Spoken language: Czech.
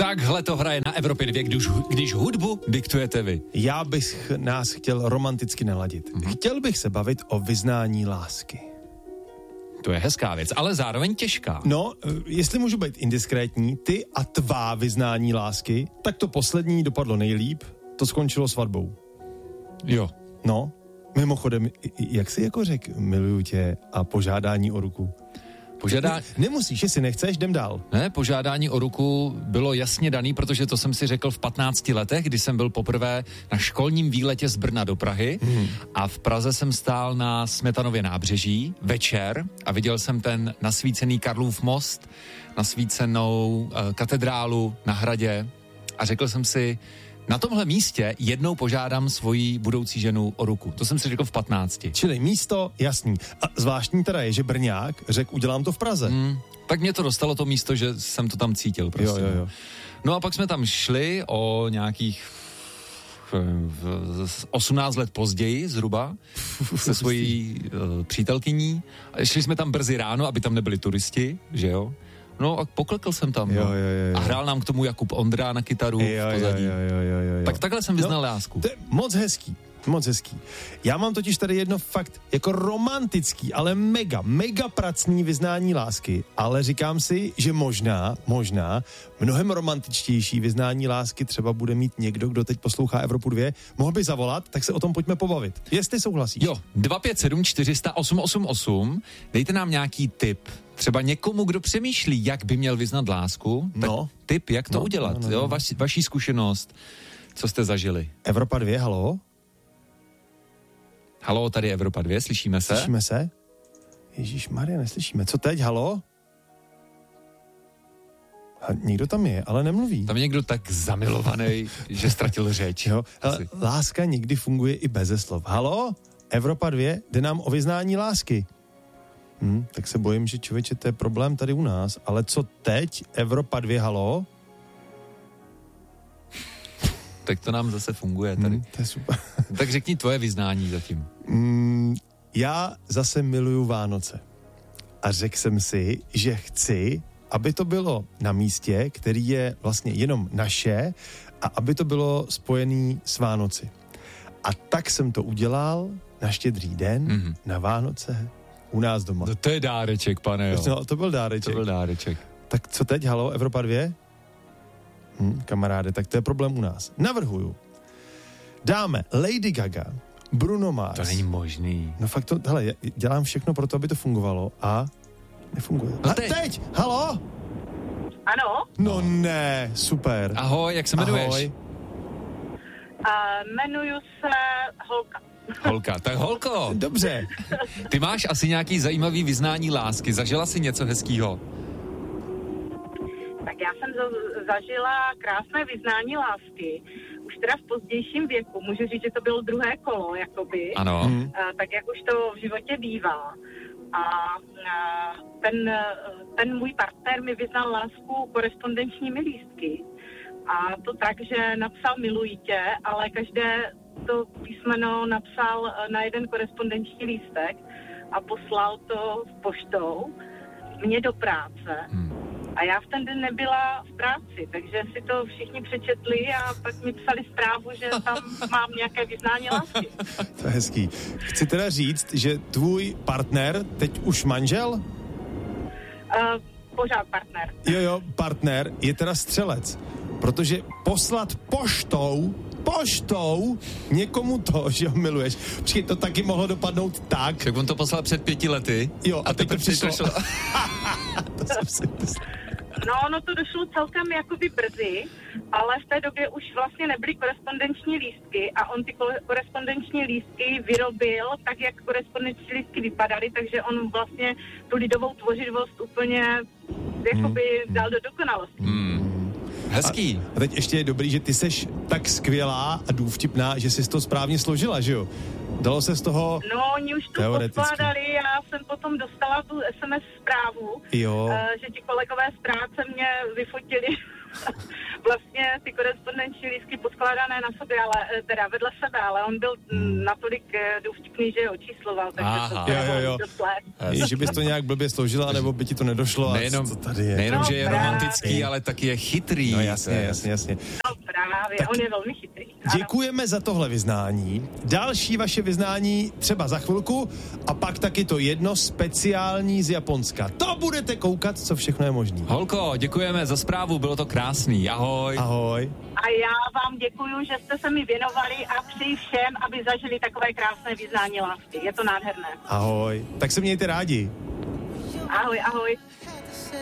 Takhle to hraje na Evropě 2, když hudbu diktujete vy. Já bych nás chtěl romanticky naladit. Chtěl bych se bavit o vyznání lásky. To je hezká věc, ale zároveň těžká. No, jestli můžu být indiskrétní, ty a tvá vyznání lásky, tak to poslední dopadlo nejlíp, to skončilo svatbou. Jo. No, mimochodem, jak jsi jako řekl, miluju tě a požádání o ruku? Nemusíš, jestli nechceš, jdem dál. Ne, požádání o ruku bylo jasně daný, protože to jsem si řekl v 15 letech, kdy jsem byl poprvé na školním výletě z Brna do Prahy a v Praze jsem stál na Smetanově nábřeží večer a viděl jsem ten nasvícený Karlův most, nasvícenou katedrálu na Hradě a řekl jsem si, na tomhle místě jednou požádám svoji budoucí ženu o ruku. To jsem si řekl v 15. Čili místo, jasný. A zvláštní teda je, že Brňák řekl, udělám to v Praze. Tak mě to dostalo to místo, že jsem to tam cítil prostě. Jo. No a pak jsme tam šli o nějakých 18 let později zhruba se svojí přítelkyní. Šli jsme tam brzy ráno, aby tam nebyli turisti, že jo? No a poklekl jsem tam. Jo. A hrál nám k tomu Jakub Ondra na kytaru v pozadí. Jo. Tak takhle jsem vyznal lásku. To je moc hezký. Já mám totiž tady jedno fakt jako romantický, ale mega pracný vyznání lásky, ale říkám si, že možná mnohem romantičtější vyznání lásky třeba bude mít někdo, kdo teď poslouchá Evropu 2, mohl by zavolat, tak se o tom pojďme pobavit. Jestli souhlasíš. Jo, 257 400 888, dejte nám nějaký tip. Třeba někomu, kdo přemýšlí, jak by měl vyznat lásku, tak tip, jak to udělat, jo, vaší zkušenost, co jste zažili. Evropa 2, halo? Halo, tady Evropa 2, slyšíme se? Slyšíme se? Ježišmarja, neslyšíme. Co teď, halo? A někdo tam je, ale nemluví. Tam je někdo tak zamilovaný, že ztratil řeč. Jo, ale láska někdy funguje i beze slov. Halo? Evropa 2, jde nám o vyznání lásky. Tak se bojím, že člověče, to je problém tady u nás. Ale co teď? Evropa 2, halo? Tak to nám zase funguje tady. To je super. Tak řekni tvoje vyznání zatím. Já zase miluju Vánoce. A řekl jsem si, že chci, aby to bylo na místě, který je vlastně jenom naše a aby to bylo spojený s Vánoci. A tak jsem to udělal na Štědrý den, na Vánoce, u nás doma. No to je dáreček, pane, jo. No, to byl dáreček. Tak co teď, halo, Evropa 2? Kamaráde, tak to je problém u nás. Navrhuju. Dáme Lady Gaga, Bruno Mars. To není možný. No fakt to, hele, dělám všechno pro to, aby to fungovalo a nefunguje. No teď, halo? Ano? No ne, super. Ahoj, jak se jmenuješ? Ahoj. Jmenuju se Holka. Holka, tak holko. Dobře. Ty máš asi nějaký zajímavý vyznání lásky. Zažila jsi něco hezkýho? Tak já jsem zažila krásné vyznání lásky. Už teda v pozdějším věku, můžu říct, že to bylo druhé kolo, jakoby. Ano. Tak jak už to v životě bývá. A ten můj partner mi vyznal lásku korespondenčními lístky. A to tak, že napsal miluji tě, ale každé to písmeno napsal na jeden korespondenční lístek a poslal to poštou mě do práce. A já v ten den nebyla v práci, takže si to všichni přečetli a pak mi psali zprávu, že tam mám nějaké vyznání lásky. To je hezký. Chci teda říct, že tvůj partner, teď už manžel? Pořád partner. Jo, partner je teda střelec, protože poslat poštou někomu to, že ho miluješ. Počkej, to taky mohlo dopadnout tak. Tak on to poslal před 5 lety. Jo, a teď to přišlo. To jsem si myslel. No, to došlo celkem jakoby brzy, ale v té době už vlastně nebyly korespondenční lístky a on ty korespondenční lístky vyrobil tak, jak korespondenční lístky vypadaly, takže on vlastně tu lidovou tvořivost úplně jakoby dal do dokonalosti. Hezký. A teď ještě je dobrý, že ty seš tak skvělá a důvtipná, že jsi to správně složila, že jo? Dalo se z toho No, oni už to poskládali, já jsem potom dostala tu SMS zprávu, že ti kolegové z práce mě vyfotili vlastně ty korespondenční lístky poskládané na sobě, ale teda vedle sebe, ale on byl natolik důvtipný, že je očísloval, takže to bylo dost let. Že bys to nějak blbě složila, nebo by ti to nedošlo. Nejenom, že je romantický, ale taky je chytrý. No jasně. No právě, tak on je velmi chytrý. Děkujeme za tohle vyznání. Další vaše vyznání třeba za chvilku a pak taky to jedno speciální z Japonska. To budete koukat, co všechno je možný. Holko, děkujeme za zprávu, bylo to krásný. Ahoj. Ahoj. A já vám děkuju, že jste se mi věnovali a přeji všem, aby zažili takové krásné vyznání lásky. Je to nádherné. Ahoj. Tak se mějte rádi. Ahoj.